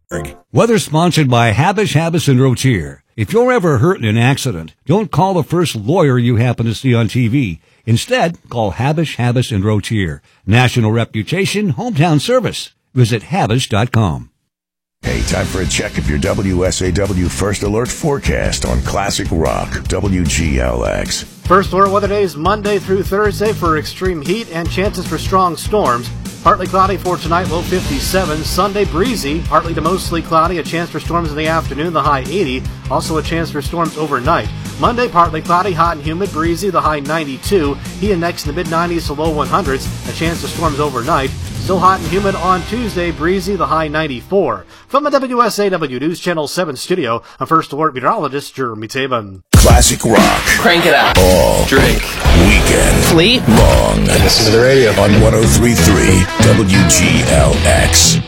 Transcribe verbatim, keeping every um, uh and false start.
Weather sponsored by Habish, Habis, and Rotier. If you're ever hurt in an accident, don't call the first lawyer you happen to see on T V. Instead, call Habish, Habis, and Rotier. National reputation, hometown service. Visit Habish dot com. Hey, time for a check of your W S A W First Alert forecast on Classic Rock, W G L X. First Alert weather days Monday through Thursday for extreme heat and chances for strong storms. Partly cloudy for tonight, low fifty-seven. Sunday breezy, partly to mostly cloudy, a chance for storms in the afternoon, the high eighty. Also a chance for storms overnight. Monday, partly cloudy, hot and humid, breezy, the high ninety-two. Heat index in the mid nineties to low hundreds, a chance for storms overnight. Still hot and humid on Tuesday, breezy, the high ninety-four. From the W S A W News Channel seven studio, I'm First Alert meteorologist Jeremy Tabin. Classic Rock. Crank it up. All drink. Weekend. Sleep. Long. And listen to the radio on one oh three point three W G L X.